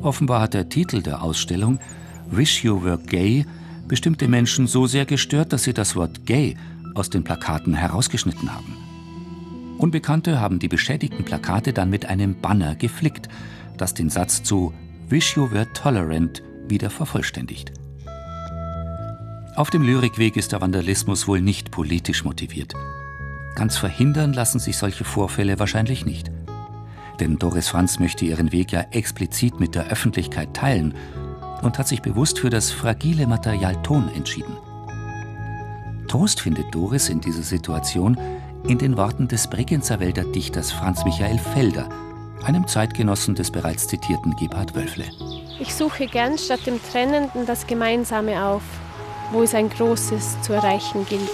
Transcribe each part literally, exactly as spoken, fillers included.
Offenbar hat der Titel der Ausstellung, Wish You Were Gay, bestimmte Menschen so sehr gestört, dass sie das Wort gay aus den Plakaten herausgeschnitten haben. Unbekannte haben die beschädigten Plakate dann mit einem Banner geflickt, das den Satz zu Wish You Were Tolerant wieder vervollständigt. Auf dem Lyrikweg ist der Vandalismus wohl nicht politisch motiviert. Ganz verhindern lassen sich solche Vorfälle wahrscheinlich nicht. Denn Doris Franz möchte ihren Weg ja explizit mit der Öffentlichkeit teilen und hat sich bewusst für das fragile Material Ton entschieden. Trost findet Doris in dieser Situation in den Worten des Bregenzer Wälder Dichters Franz Michael Felder, einem Zeitgenossen des bereits zitierten Gebhard Wölffle. Ich suche gern statt dem Trennenden das Gemeinsame auf, wo es ein Großes zu erreichen gilt.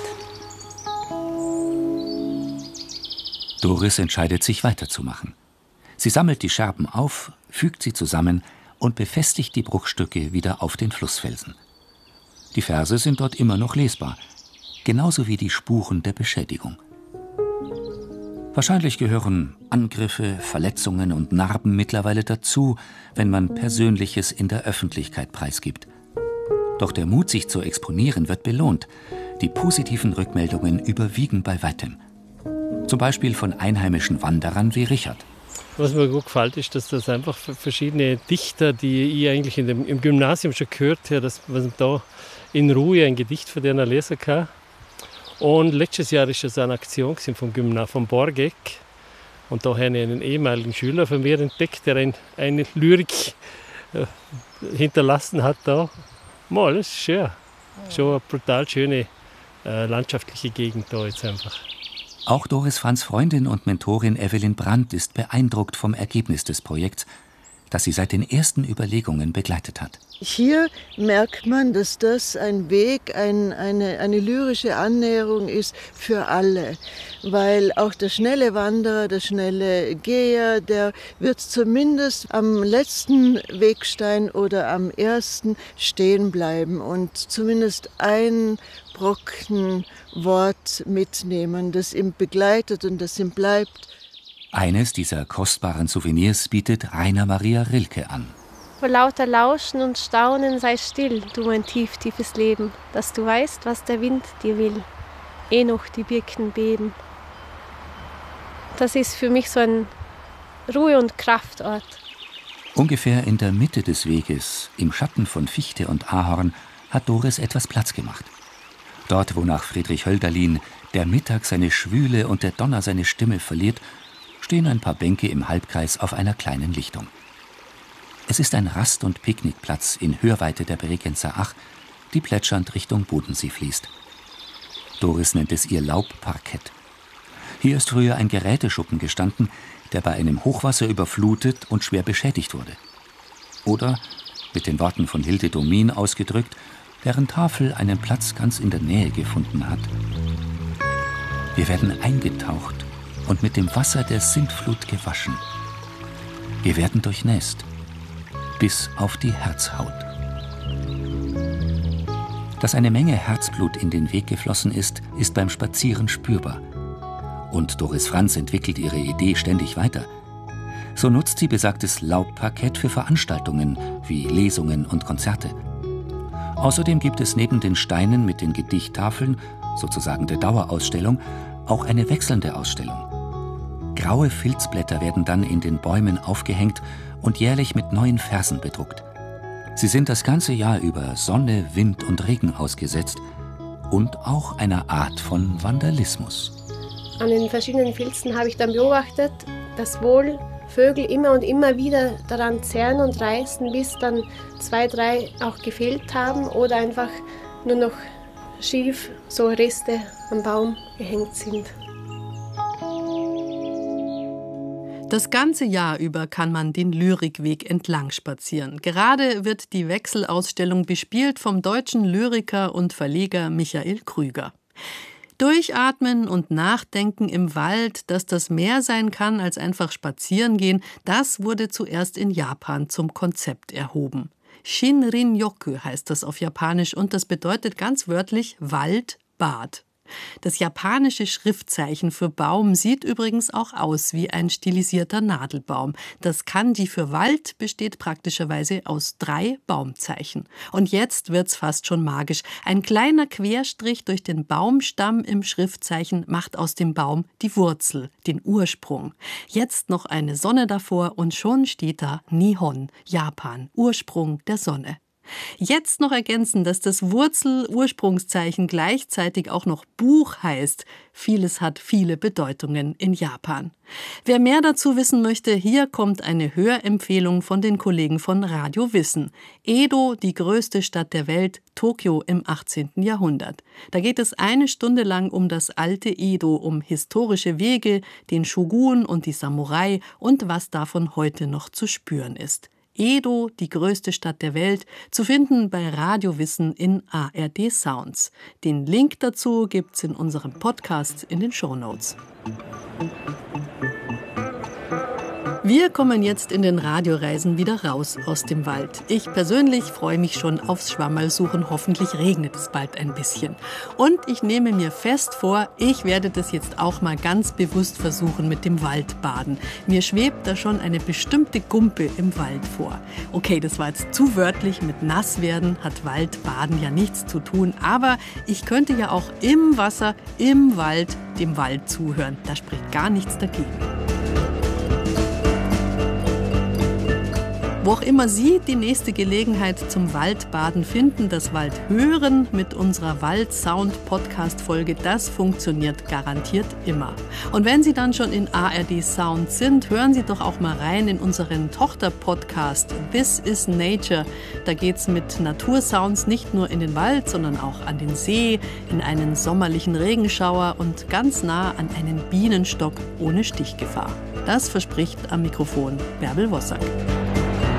Doris entscheidet sich weiterzumachen. Sie sammelt die Scherben auf, fügt sie zusammen und befestigt die Bruchstücke wieder auf den Flussfelsen. Die Verse sind dort immer noch lesbar, genauso wie die Spuren der Beschädigung. Wahrscheinlich gehören Angriffe, Verletzungen und Narben mittlerweile dazu, wenn man Persönliches in der Öffentlichkeit preisgibt. Doch der Mut, sich zu exponieren, wird belohnt. Die positiven Rückmeldungen überwiegen bei weitem. Zum Beispiel von einheimischen Wanderern wie Richard. Was mir gut gefällt, ist, dass das einfach verschiedene Dichter, die ich eigentlich in dem, im Gymnasium schon gehört habe, dass man da in Ruhe ein Gedicht von denen lesen kann. Und letztes Jahr war es eine Aktion vom Gymnasium von Borgeck. Und da habe ich einen ehemaligen Schüler von mir entdeckt, der ein, eine Lyrik äh, hinterlassen hat. Da. Mal, das ist schön. Schon eine brutal schöne äh, landschaftliche Gegend da jetzt einfach. Auch Doris Franz' Freundin und Mentorin Evelyn Brandt ist beeindruckt vom Ergebnis des Projekts, das sie seit den ersten Überlegungen begleitet hat. Hier merkt man, dass das ein Weg, ein, eine, eine lyrische Annäherung ist für alle. Weil auch der schnelle Wanderer, der schnelle Geher, der wird zumindest am letzten Wegstein oder am ersten stehen bleiben und zumindest ein Brocken Wort mitnehmen, das ihm begleitet und das ihm bleibt. Eines dieser kostbaren Souvenirs bietet Rainer Maria Rilke an. Vor lauter Lauschen und Staunen sei still, du mein tief, tiefes Leben, dass du weißt, was der Wind dir will, eh noch die Birken beben. Das ist für mich so ein Ruhe- und Kraftort. Ungefähr in der Mitte des Weges, im Schatten von Fichte und Ahorn, hat Doris etwas Platz gemacht. Dort, wo nach Friedrich Hölderlin der Mittag seine Schwüle und der Donner seine Stimme verliert, stehen ein paar Bänke im Halbkreis auf einer kleinen Lichtung. Es ist ein Rast- und Picknickplatz in Hörweite der Bregenzer Ach, die plätschernd Richtung Bodensee fließt. Doris nennt es ihr Laubparkett. Hier ist früher ein Geräteschuppen gestanden, der bei einem Hochwasser überflutet und schwer beschädigt wurde. Oder, mit den Worten von Hilde Domin ausgedrückt, deren Tafel einen Platz ganz in der Nähe gefunden hat. Wir werden eingetaucht und mit dem Wasser der Sintflut gewaschen. Wir werden durchnässt, bis auf die Herzhaut. Dass eine Menge Herzblut in den Weg geflossen ist, ist beim Spazieren spürbar. Und Doris Franz entwickelt ihre Idee ständig weiter. So nutzt sie besagtes Laubparkett für Veranstaltungen wie Lesungen und Konzerte. Außerdem gibt es neben den Steinen mit den Gedichttafeln, sozusagen der Dauerausstellung, auch eine wechselnde Ausstellung. Graue Filzblätter werden dann in den Bäumen aufgehängt und jährlich mit neuen Versen bedruckt. Sie sind das ganze Jahr über Sonne, Wind und Regen ausgesetzt und auch einer Art von Vandalismus. An den verschiedenen Filzen habe ich dann beobachtet, dass wohl Vögel immer und immer wieder daran zerren und reißen, bis dann zwei, drei auch gefehlt haben oder einfach nur noch schief so Reste am Baum gehängt sind. Das ganze Jahr über kann man den Lyrikweg entlang spazieren. Gerade wird die Wechselausstellung bespielt vom deutschen Lyriker und Verleger Michael Krüger. Durchatmen und nachdenken im Wald, dass das mehr sein kann als einfach spazieren gehen, das wurde zuerst in Japan zum Konzept erhoben. Shinrin-yoku heißt das auf Japanisch und das bedeutet ganz wörtlich Waldbad. Das japanische Schriftzeichen für Baum sieht übrigens auch aus wie ein stilisierter Nadelbaum. Das Kanji für Wald besteht praktischerweise aus drei Baumzeichen. Und jetzt wird's fast schon magisch. Ein kleiner Querstrich durch den Baumstamm im Schriftzeichen macht aus dem Baum die Wurzel, den Ursprung. Jetzt noch eine Sonne davor und schon steht da Nihon, Japan, Ursprung der Sonne. Jetzt noch ergänzen, dass das Wurzel-Ursprungszeichen gleichzeitig auch noch Buch heißt. Vieles hat viele Bedeutungen in Japan. Wer mehr dazu wissen möchte, hier kommt eine Hörempfehlung von den Kollegen von Radio Wissen. Edo, die größte Stadt der Welt, Tokio im achtzehnten Jahrhundert. Da geht es eine Stunde lang um das alte Edo, um historische Wege, den Shogun und die Samurai und was davon heute noch zu spüren ist. Edo, die größte Stadt der Welt, zu finden bei Radio Wissen in A R D Sounds. Den Link dazu gibt's in unserem Podcast in den Shownotes. Wir kommen jetzt in den Radioreisen wieder raus aus dem Wald. Ich persönlich freue mich schon aufs Schwammerlsuchen. Hoffentlich regnet es bald ein bisschen. Und ich nehme mir fest vor, ich werde das jetzt auch mal ganz bewusst versuchen mit dem Waldbaden. Mir schwebt da schon eine bestimmte Gumpe im Wald vor. Okay, das war jetzt zu wörtlich. Mit Nasswerden hat Waldbaden ja nichts zu tun. Aber ich könnte ja auch im Wasser, im Wald, dem Wald zuhören. Da spricht gar nichts dagegen. Wo auch immer Sie die nächste Gelegenheit zum Waldbaden finden, das Waldhören mit unserer Wald-Sound-Podcast-Folge, das funktioniert garantiert immer. Und wenn Sie dann schon in A R D Sound sind, hören Sie doch auch mal rein in unseren Tochter-Podcast This is Nature. Da geht's mit Natursounds nicht nur in den Wald, sondern auch an den See, in einen sommerlichen Regenschauer und ganz nah an einen Bienenstock ohne Stichgefahr. Das verspricht am Mikrofon Bärbel Wossack.